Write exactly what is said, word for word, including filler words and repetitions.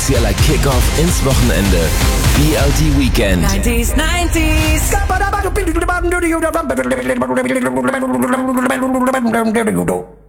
offizieller Kickoff ins Wochenende. B L T Weekend. nineties, nineties.